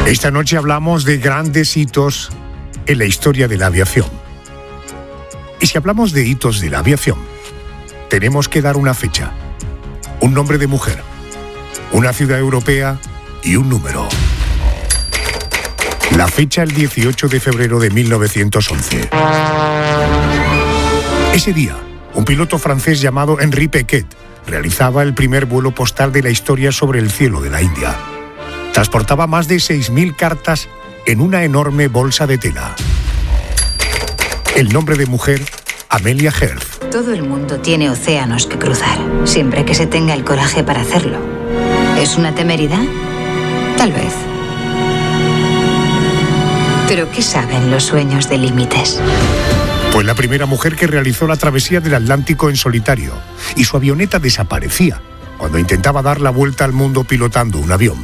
Esta noche hablamos de grandes hitos en la historia de la aviación. Y si hablamos de hitos de la aviación, tenemos que dar una fecha, un nombre de mujer, una ciudad europea y un número. La fecha, el 18 de febrero de 1911. Ese día, un piloto francés llamado Henri Piquet realizaba el primer vuelo postal de la historia sobre el cielo de la India. Transportaba más de 6.000 cartas en una enorme bolsa de tela. El nombre de mujer, Amelia Earhart. Todo el mundo tiene océanos que cruzar, siempre que se tenga el coraje para hacerlo. ¿Es una temeridad? Tal vez. ¿Pero qué saben los sueños de límites? Fue la primera mujer que realizó la travesía del Atlántico en solitario, y su avioneta desaparecía cuando intentaba dar la vuelta al mundo pilotando un avión.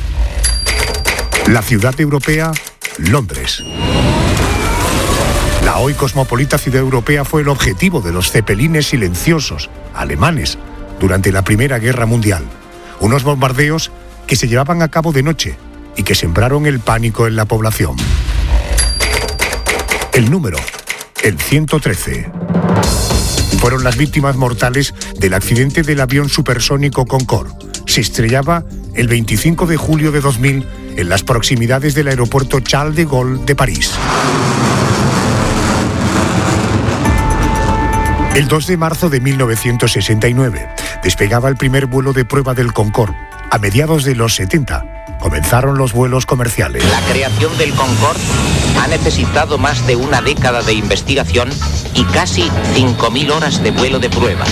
La ciudad europea, Londres. La hoy cosmopolita ciudad europea fue el objetivo de los cepelines silenciosos alemanes durante la Primera Guerra Mundial. Unos bombardeos que se llevaban a cabo de noche y que sembraron el pánico en la población. El número, el 113. Fueron las víctimas mortales del accidente del avión supersónico Concorde. Se estrellaba el 25 de julio de 2000 en las proximidades del aeropuerto Charles de Gaulle de París. El 2 de marzo de 1969 despegaba el primer vuelo de prueba del Concorde. A mediados de los 70 comenzaron los vuelos comerciales. La creación del Concorde ha necesitado más de una década de investigación y casi 5.000 horas de vuelo de prueba.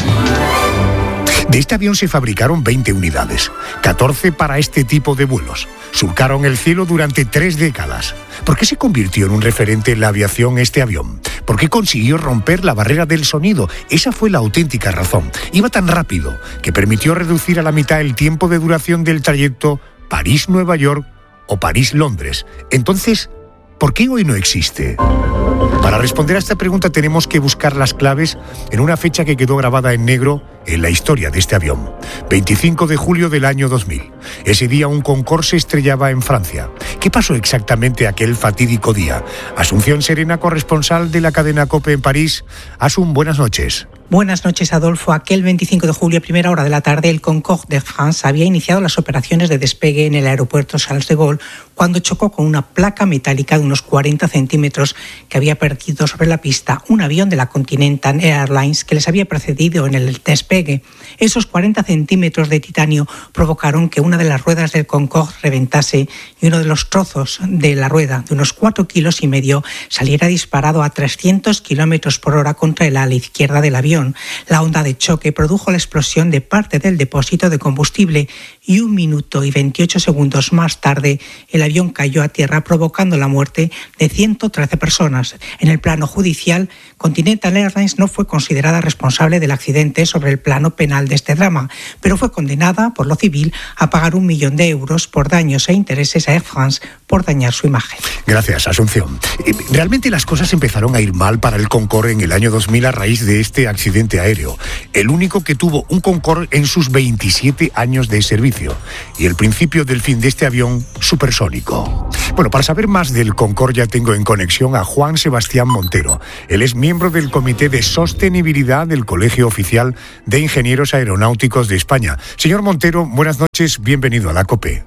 De este avión se fabricaron 20 unidades, 14 para este tipo de vuelos. Surcaron el cielo durante 3 décadas. ¿Por qué se convirtió en un referente en la aviación este avión? ¿Por qué consiguió romper la barrera del sonido? Esa fue la auténtica razón. Iba tan rápido que permitió reducir a la mitad el tiempo de duración del trayecto París-Nueva York o París-Londres. Entonces, ¿por qué hoy no existe? Para responder a esta pregunta tenemos que buscar las claves en una fecha que quedó grabada en negro en la historia de este avión. 25 de julio del año 2000. Ese día un Concorde se estrellaba en Francia. ¿Qué pasó exactamente aquel fatídico día? Asunción Serena, corresponsal de la cadena COPE en París. Asun, buenas noches. Buenas noches, Adolfo. Aquel 25 de julio, a primera hora de la tarde, el Concorde de France había iniciado las operaciones de despegue en el aeropuerto Charles de Gaulle cuando chocó con una placa metálica de unos 40 centímetros que había perdido sobre la pista un avión de la Continental Airlines que les había precedido en el despegue. Esos 40 centímetros de titanio provocaron que una de las ruedas del Concorde reventase y uno de los trozos de la rueda, de unos 4,5 kilos, saliera disparado a 300 kilómetros por hora contra el ala izquierda del avión. La onda de choque produjo la explosión de parte del depósito de combustible y 1 minuto y 28 segundos más tarde el avión cayó a tierra provocando la muerte de 113 personas. En el plano judicial, Continental Airlines no fue considerada responsable del accidente sobre el plano penal de este drama, pero fue condenada por lo civil a pagar 1 millón de euros por daños e intereses a Air France por dañar su imagen. Gracias, Asunción. Realmente las cosas empezaron a ir mal para el Concorde en el año 2000 a raíz de este accidente aéreo, el único que tuvo un Concorde en sus 27 años de servicio y el principio del fin de este avión supersónico. Bueno, para saber más del Concorde ya tengo en conexión a Juan Sebastián Montero. Él es miembro del Comité de Sostenibilidad del Colegio Oficial de Ingenieros Aeronáuticos de España. Señor Montero, buenas noches, bienvenido a la COPE.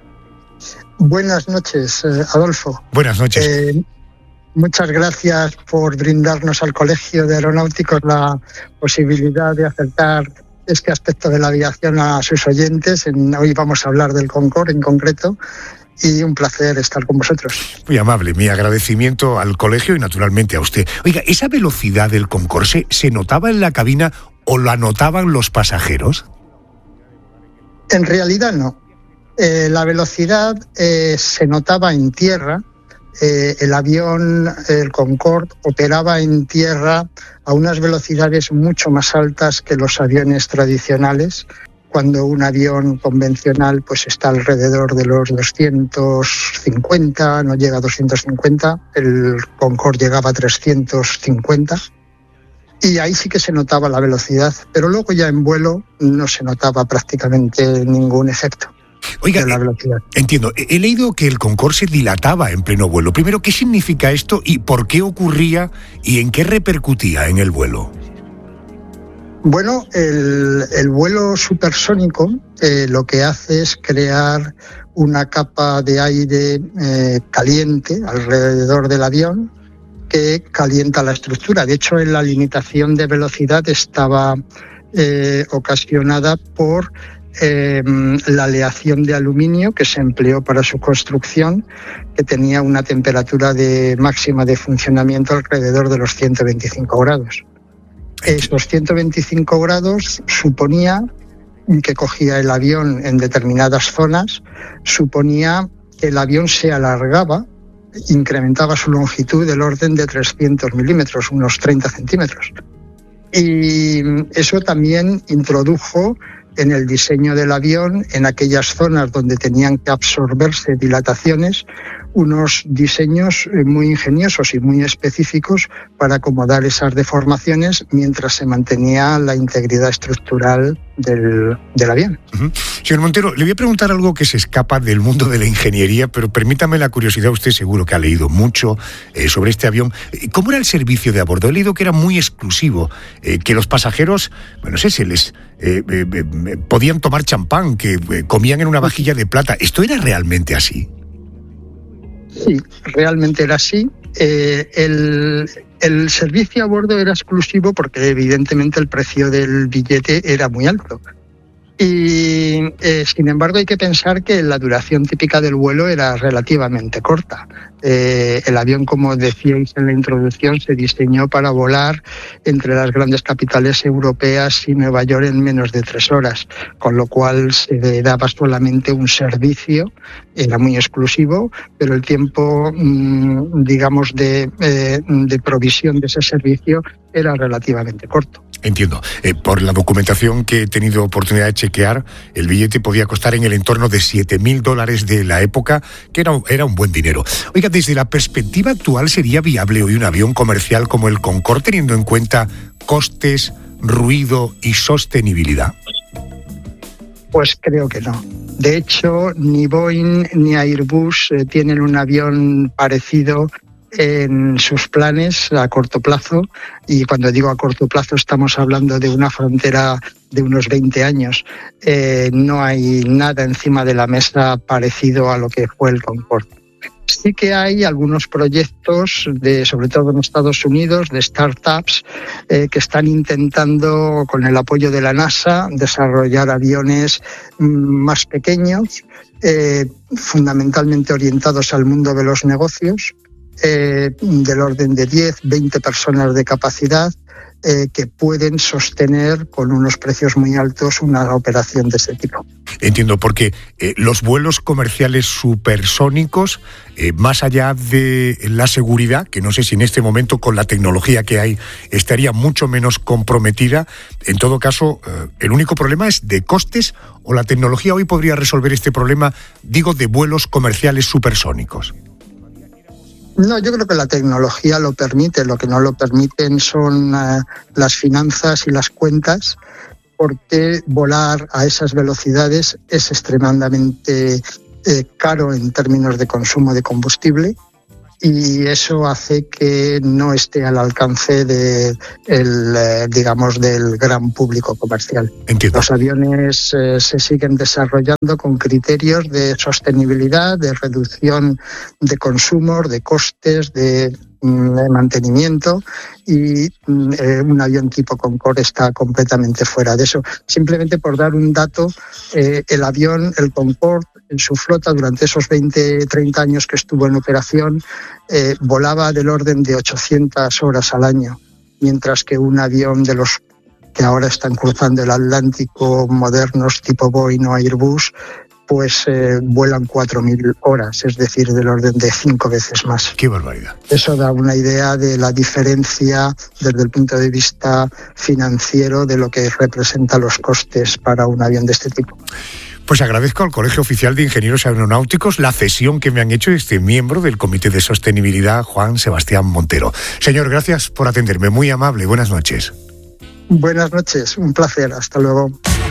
Buenas noches, Adolfo. Buenas noches. Muchas gracias por brindarnos al Colegio de Aeronáuticos la posibilidad de acercar este aspecto de la aviación a sus oyentes. Hoy vamos a hablar del Concorde en concreto y un placer estar con vosotros. Muy amable, mi agradecimiento al colegio y naturalmente a usted. Oiga, ¿esa velocidad del Concorde se notaba en la cabina o la notaban los pasajeros? En realidad no. La velocidad se notaba en tierra. El avión, el Concorde, operaba en tierra a unas velocidades mucho más altas que los aviones tradicionales. Cuando un avión convencional pues está alrededor de los 250, no llega a 250, el Concorde llegaba a 350. Y ahí sí que se notaba la velocidad, pero luego ya en vuelo no se notaba prácticamente ningún efecto. Oiga, de la velocidad. Entiendo. He leído que el Concorde se dilataba en pleno vuelo. Primero, ¿qué significa esto y por qué ocurría y en qué repercutía en el vuelo? Bueno, el vuelo supersónico lo que hace es crear una capa de aire caliente alrededor del avión que calienta la estructura. De hecho, en la limitación de velocidad estaba ocasionada por la aleación de aluminio que se empleó para su construcción, que tenía una temperatura máxima de funcionamiento alrededor de los 125 grados. Estos 125 grados suponía que cogía el avión en determinadas zonas, suponía que el avión se alargaba, incrementaba su longitud del orden de 300 milímetros, unos 30 centímetros. Y eso también introdujo en el diseño del avión, en aquellas zonas donde tenían que absorberse dilataciones, unos diseños muy ingeniosos y muy específicos para acomodar esas deformaciones mientras se mantenía la integridad estructural del avión. Señor Montero, le voy a preguntar algo que se escapa del mundo de la ingeniería, pero permítame la curiosidad, usted seguro que ha leído mucho sobre este avión. ¿Cómo era el servicio de a bordo? He leído que era muy exclusivo, que los pasajeros, bueno, no sé, se les podían tomar champán, que comían en una vajilla de plata. ¿Esto era realmente así? Sí, realmente era así. El servicio a bordo era exclusivo porque evidentemente el precio del billete era muy alto. Y sin embargo hay que pensar que la duración típica del vuelo era relativamente corta. El avión, como decíais en la introducción, se diseñó para volar entre las grandes capitales europeas y Nueva York en menos de 3 horas, con lo cual se daba solamente un servicio, era muy exclusivo, pero el tiempo, digamos, de provisión de ese servicio era relativamente corto. Entiendo. Por la documentación que he tenido oportunidad de chequear, el billete podía costar en el entorno de $7.000 de la época, que era un buen dinero. Oiga, desde la perspectiva actual, ¿sería viable hoy un avión comercial como el Concorde teniendo en cuenta costes, ruido y sostenibilidad? Pues creo que no. De hecho, ni Boeing ni Airbus tienen un avión parecido en sus planes a corto plazo, y cuando digo a corto plazo estamos hablando de una frontera de unos 20 años. No hay nada encima de la mesa parecido a lo que fue el Concorde. Sí que hay algunos proyectos, sobre todo en Estados Unidos, de startups que están intentando, con el apoyo de la NASA, desarrollar aviones más pequeños, fundamentalmente orientados al mundo de los negocios, del orden de 10, 20 personas de capacidad, que pueden sostener con unos precios muy altos una operación de ese tipo. Entiendo, porque los vuelos comerciales supersónicos, más allá de la seguridad, que no sé si en este momento con la tecnología que hay estaría mucho menos comprometida, en todo caso, el único problema es de costes, o la tecnología hoy podría resolver este problema, digo, de vuelos comerciales supersónicos. No, yo creo que la tecnología lo permite. Lo que no lo permiten son las finanzas y las cuentas, porque volar a esas velocidades es extremadamente caro en términos de consumo de combustible, y eso hace que no esté al alcance del gran público comercial. Entiendo. Los aviones se siguen desarrollando con criterios de sostenibilidad, de reducción de consumos, de costes, de mantenimiento, y un avión tipo Concorde está completamente fuera de eso. Simplemente por dar un dato, el Concorde, en su flota durante esos 20-30 años que estuvo en operación, volaba del orden de 800 horas al año, mientras que un avión de los que ahora están cruzando el Atlántico, modernos tipo Boeing o Airbus, pues vuelan 4.000 horas, es decir, del orden de 5 veces más. ¡Qué barbaridad! Eso da una idea de la diferencia desde el punto de vista financiero de lo que representa los costes para un avión de este tipo. Pues agradezco al Colegio Oficial de Ingenieros Aeronáuticos la cesión que me han hecho este miembro del Comité de Sostenibilidad, Juan Sebastián Montero. Señor, gracias por atenderme, muy amable, buenas noches. Buenas noches, un placer, hasta luego.